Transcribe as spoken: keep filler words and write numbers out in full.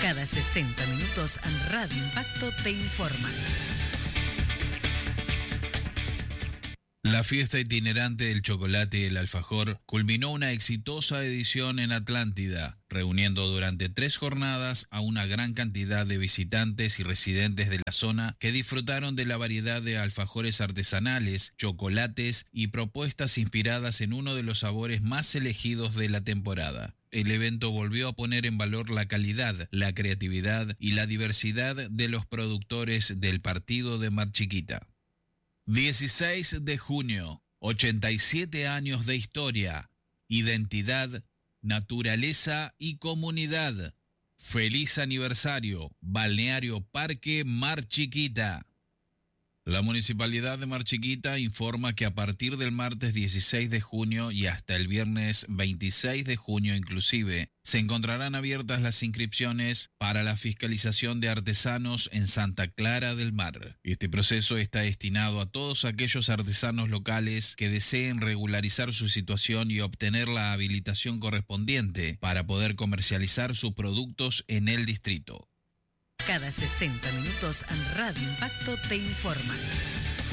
Cada sesenta minutos Radio Impacto te informa. La fiesta itinerante del chocolate y el alfajor culminó una exitosa edición en Atlántida, reuniendo durante tres jornadas a una gran cantidad de visitantes y residentes de la zona que disfrutaron de la variedad de alfajores artesanales, chocolates y propuestas inspiradas en uno de los sabores más elegidos de la temporada. El evento volvió a poner en valor la calidad, la creatividad y la diversidad de los productores del partido de Mar Chiquita. dieciséis de junio, ochenta y siete años de historia, identidad, naturaleza y comunidad. Feliz aniversario, Balneario Parque Mar Chiquita. La Municipalidad de Mar Chiquita informa que a partir del martes dieciséis de junio y hasta el viernes veintiséis de junio inclusive, se encontrarán abiertas las inscripciones para la fiscalización de artesanos en Santa Clara del Mar. Este proceso está destinado a todos aquellos artesanos locales que deseen regularizar su situación y obtener la habilitación correspondiente para poder comercializar sus productos en el distrito. Cada sesenta minutos Radio Impacto te informa.